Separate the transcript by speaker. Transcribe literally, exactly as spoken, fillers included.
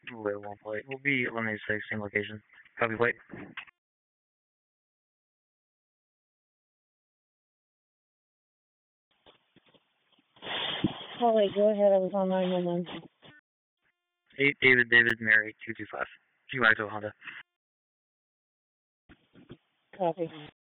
Speaker 1: Wait, one plate. We'll be eliminated six, same location. Copy plate.
Speaker 2: Oh, wait, go ahead. I was on nine one one.
Speaker 1: eight, David, David, Mary, two two five. G Y to Honda.
Speaker 2: Copy.